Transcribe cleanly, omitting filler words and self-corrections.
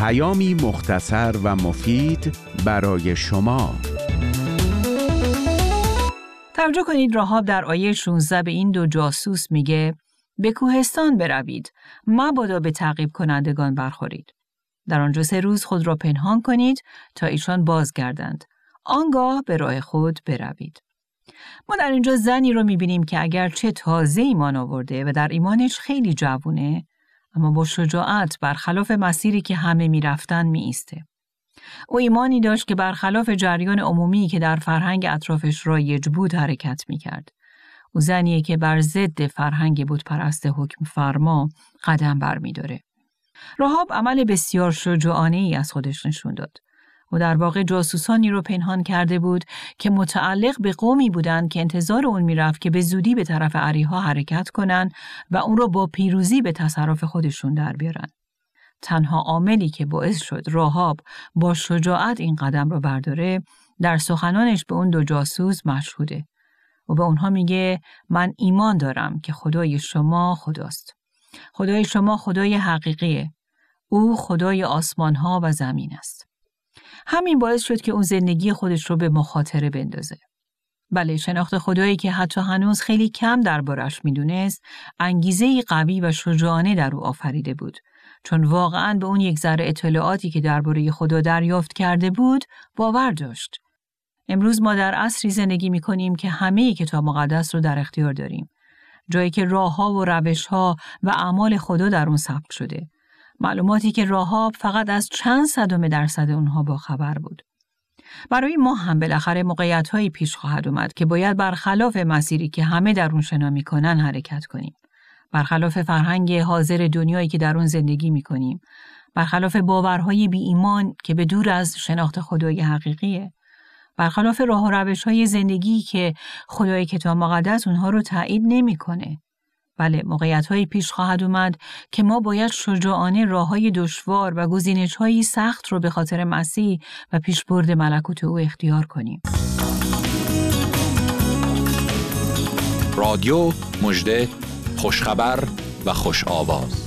پیامی مختصر و مفید برای شما. توجه کنید راهاب در آیه 16 به این دو جاسوس میگه به کوهستان بروید، مبادا به تعقیب کنندگان برخورید. در آنجا 3 روز خود را پنهان کنید تا ایشان بازگردند. آنگاه به راه خود بروید. ما در اینجا زنی رو میبینیم که اگرچه تازه ایمان آورده و در ایمانش خیلی جوونه، اما با شجاعت برخلاف مسیری که همه میرفتن میایسته. او ایمانی داشت که برخلاف جریان عمومی که در فرهنگ اطرافش رایج بود حرکت میکرد. او زنیه که بر ضد فرهنگ بت پرست حکم فرما قدم برمی‌داره. راهاب عمل بسیار شجاعانه‌ای از خودش نشون داد. او در واقع جاسوسانی رو پنهان کرده بود که متعلق به قومی بودند که انتظار اون میرفت که به زودی به طرف اریحا حرکت کنن و اون رو با پیروزی به تصرف خودشون در بیارن. تنها عاملی که باعث شد راهاب با شجاعت این قدم رو برداره، در سخنانش به اون دو جاسوس مشهوده. و به اونها میگه من ایمان دارم که خدای شما خداست. خدای شما خدای حقیقیه. او خدای آسمانها و زمین است. همین باعث شد که اون زندگی خودش رو به مخاطره بندازه. بله، شناخت خدایی که حتی هنوز خیلی کم دربارش میدونست، انگیزه‌ای قوی و شجاعانه در او آفریده بود. چون واقعاً به اون یک ذره اطلاعاتی که درباره خدا دریافت کرده بود، باور داشت. امروز ما در عصری زندگی می‌کنیم که همه کتاب مقدس رو در اختیار داریم. جایی که راه‌ها و روش‌ها و اعمال خدا در اون ثبت شده. معلوماتی که راهاب فقط از چند صدم درصد اونها با خبر بود. برای ما هم بالاخره موقعیت‌هایی پیش خواهد اومد که باید برخلاف مسیری که همه در اون شنا می‌کنن حرکت کنیم. برخلاف فرهنگ حاضر دنیایی که در اون زندگی می‌کنیم. برخلاف باورهای بی ایمان که به دور از شناخت خدای حقیقیه. برخلاف راه و روش‌های زندگی که خدای کتاب مقدس اونها رو تایید نمی‌کنه. بله، موقعیت‌هایی پیش خواهد اومد که ما باید شجاعانه راه‌های دشوار و گزینش‌های سخت رو به خاطر مسیح و پیشبرد ملکوت او اختیار کنیم. رادیو، مژده، خوشخبر و خوش آواز.